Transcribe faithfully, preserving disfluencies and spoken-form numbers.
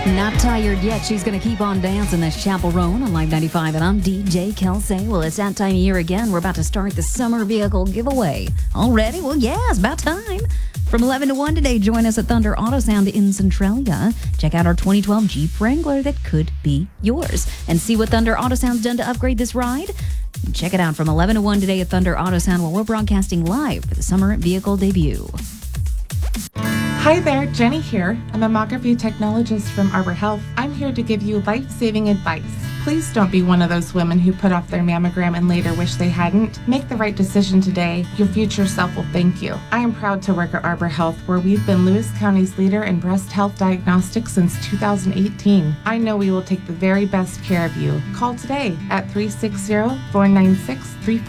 Not tired yet. She's going to keep on dancing. That's Chapel Roan on Live ninety-five. And I'm D J Kelsey. Well, it's that time of year again. We're about to start the summer vehicle giveaway. Already? Well, yeah, it's about time. From eleven to one today, join us at Thunder Auto Sound in Centralia. Check out our twenty twelve Jeep Wrangler that could be yours. And see what Thunder Auto Sound's done to upgrade this ride. Check it out from eleven to one today at Thunder Auto Sound while we're broadcasting live for the summer vehicle debut. Hi there, Jenny here, a mammography technologist from Arbor Health. I'm here to give you life-saving advice. Please don't be one of those women who put off their mammogram and later wish they hadn't. Make the right decision today. Your future self will thank you. I am proud to work at Arbor Health, where we've been Lewis County's leader in breast health diagnostics since two thousand eighteen. I know we will take the very best care of you. Call today at three six zero, four nine six, three four